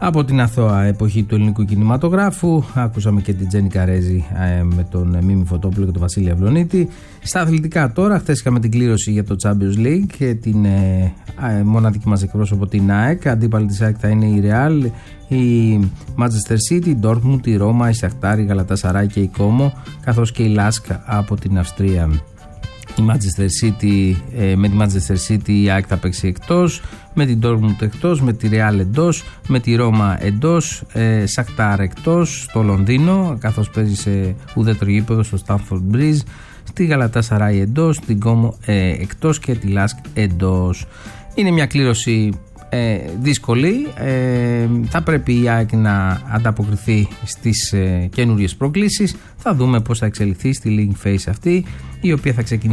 Από την αθώα εποχή του ελληνικού κινηματογράφου. Άκουσαμε και την Τζέννη Καρέζη με τον Μίμη Φωτόπουλο και τον Βασίλη Αυλονίτη. Στα αθλητικά τώρα, χθες είχαμε την κλήρωση για το Champions League και την μοναδική μας εκπρόσωπο, την ΑΕΚ. Αντίπαλη της ΑΕΚ θα είναι η Real, η Manchester City, η Dortmund, η Ρώμα, η Σαχτάρ, η Γαλατασαράι και η Κόμο, καθώς και η Λάσκ από την Αυστρία. Η Manchester City, με τη Manchester City η ΑΕΚ θα παίξει εκτός, με την Dortmund εκτός, με τη Real εντός, με τη Ρώμα εντός, Σαχτάρ εκτός στο Λονδίνο, καθώς παίζει σε ουδέτερο γήπεδο στο Stamford Bridge, στη Γαλατασαράι εντός, την Κόμο εκτός και τη Λάσκ εντός. Είναι μια κλήρωση δύσκολη. Θα πρέπει η ΑΕΚ να ανταποκριθεί στις καινούριες προκλήσεις. Θα δούμε πώς θα εξελιχθεί στη League Phase αυτή, η οποία θα ξεκινήσει